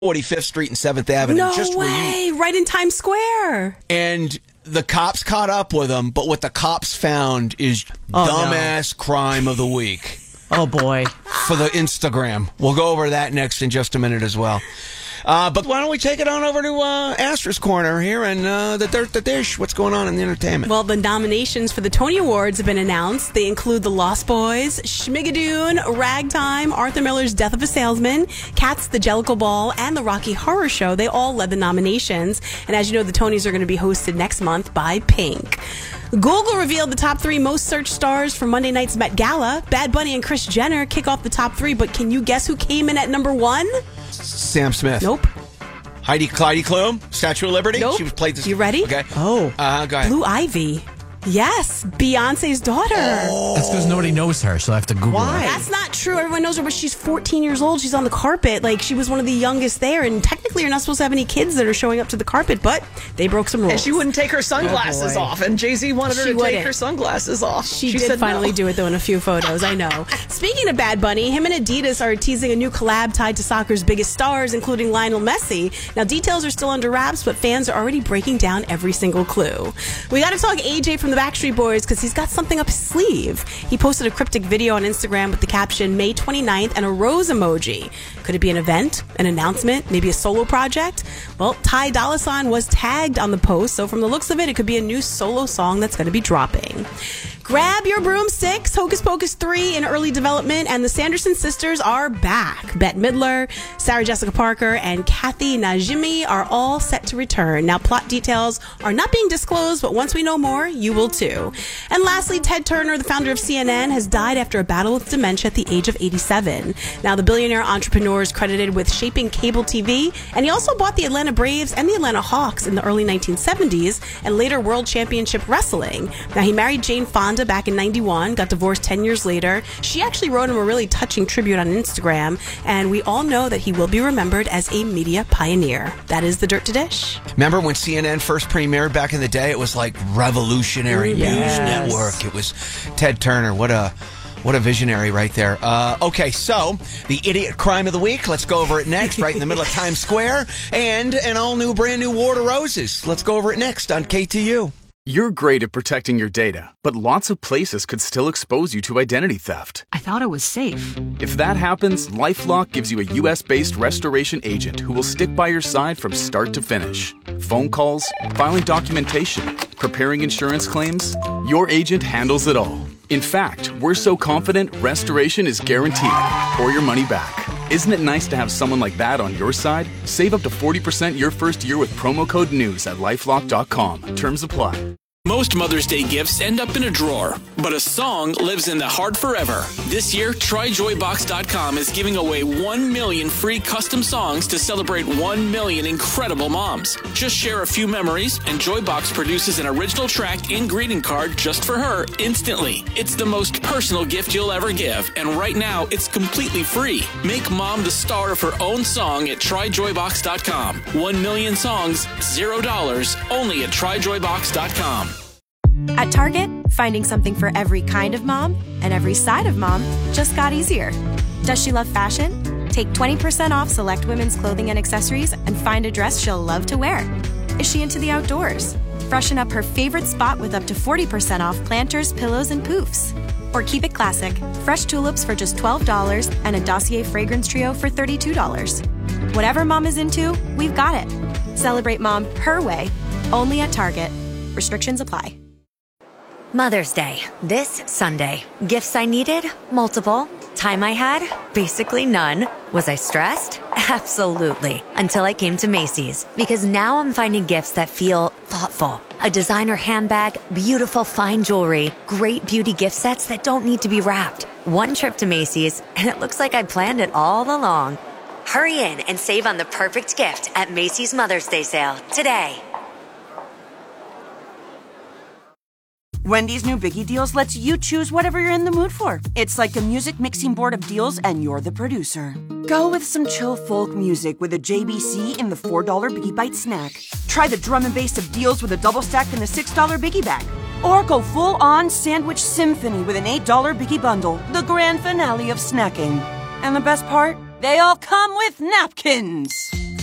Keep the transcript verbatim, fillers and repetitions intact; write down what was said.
forty-fifth Street and seventh Avenue. No just way! You, right in Times Square. And the cops caught up with him, but what the cops found is oh, dumbass no. crime of the week. Oh, boy. For the Instagram. We'll go over that next in just a minute as well. Uh, but why don't we take it on over to uh, Astra's Corner here and uh, the Dirt the Dish. What's going on in the entertainment? Well, the nominations for the Tony Awards have been announced. They include The Lost Boys, Schmigadoon, Ragtime, Arthur Miller's Death of a Salesman, Cats, The Jellicle Ball, and The Rocky Horror Show. They all led the nominations. And as you know, the Tonys are going to be hosted next month by Pink. Google revealed the top three most searched stars for Monday night's Met Gala. Bad Bunny and Kris Jenner kick off the top three, but can you guess who came in at number one? Sam Smith. Nope. Heidi Heidi Klum, Statue of Liberty. Nope. She was played this. You ready? Okay. Oh. Uh, go ahead. Blue Ivy. Yes, Beyonce's daughter. Oh. That's because nobody knows her, so I have to Google Why? her. That's not true. Everyone knows her, but she's fourteen years old. She's on the carpet. Like, she was one of the youngest there, and technically you're not supposed to have any kids that are showing up to the carpet, but they broke some rules. And she wouldn't take her sunglasses Oh, off, and Jay-Z wanted her She to wouldn't. take her sunglasses off. She, she did said finally no. do it, though, in a few photos. I know. Speaking of Bad Bunny, him and Adidas are teasing a new collab tied to soccer's biggest stars, including Lionel Messi. Now, details are still under wraps, but fans are already breaking down every single clue. We got to talk A J from the Backstreet Boys because he's got something up his sleeve. He posted a cryptic video on Instagram with the caption, May twenty-ninth, and a rose emoji. Could it be an event, an announcement, maybe a solo project? Well, Ty Dolla $ign was tagged on the post, so from the looks of it, it could be a new solo song that's going to be dropping. Grab your broomsticks. Hocus Pocus three in early development, and the Sanderson sisters are back. Bette Midler, Sarah Jessica Parker, and Kathy Najimy are all set to return. Now, plot details are not being disclosed, but once we know more, you will too. And lastly, Ted Turner, the founder of C N N, has died after a battle with dementia at the age of eighty-seven. Now, the billionaire entrepreneur is credited with shaping cable T V, and he also bought the Atlanta Braves and the Atlanta Hawks in the early nineteen seventies, and later World Championship Wrestling. Now, he married Jane Fonda back in ninety-one, got divorced ten years later. She actually wrote him a really touching tribute on Instagram, and we all know that he will be remembered as a media pioneer. That is the Dirt to Dish. Remember when C N N first premiered back in the day? It was like revolutionary Yes. news network. It was Ted Turner. What a what a visionary right there. Uh, okay, so the idiot crime of the week. Let's go over it next, right in the middle of Times Square, and an all new, brand new War of Roses. Let's go over it next on K T U. You're great at protecting your data, but lots of places could still expose you to identity theft. I thought it was safe. If that happens, LifeLock gives you a U S-based restoration agent who will stick by your side from start to finish. Phone calls, filing documentation, preparing insurance claims, your agent handles it all. In fact, we're so confident restoration is guaranteed or your money back. Isn't it nice to have someone like that on your side? Save up to forty percent your first year with promo code NEWS at lifelock dot com. Terms apply. Most Mother's Day gifts end up in a drawer, but a song lives in the heart forever. This year, Try Joy Box dot com is giving away one million free custom songs to celebrate one million incredible moms. Just share a few memories, and Joybox produces an original track and greeting card just for her instantly. It's the most personal gift you'll ever give, and right now, it's completely free. Make mom the star of her own song at Try Joy Box dot com. One million songs, zero dollars, only at Try Joy Box dot com. At Target, finding something for every kind of mom and every side of mom just got easier. Does she love fashion? Take twenty percent off select women's clothing and accessories and find a dress she'll love to wear. Is she into the outdoors? Freshen up her favorite spot with up to forty percent off planters, pillows, and poofs. Or keep it classic, fresh tulips for just twelve dollars and a Dossier fragrance trio for thirty-two dollars. Whatever mom is into, we've got it. Celebrate mom her way, only at Target. Restrictions apply. Mother's Day, this Sunday. Gifts I needed? Multiple. Time I had? Basically none. Was I stressed? Absolutely. Until I came to Macy's. Because now I'm finding gifts that feel thoughtful. A designer handbag, beautiful fine jewelry, great beauty gift sets that don't need to be wrapped. One trip to Macy's, and it looks like I planned it all along. Hurry in and save on the perfect gift at Macy's Mother's Day sale today. Wendy's new Biggie Deals lets you choose whatever you're in the mood for. It's like a music mixing board of deals, and you're the producer. Go with some chill folk music with a J B C in the four dollar Biggie Bite snack. Try the drum and bass of deals with a double stack in the six dollar Biggie Bag. Or go full-on sandwich symphony with an eight dollar Biggie Bundle, the grand finale of snacking. And the best part? They all come with napkins!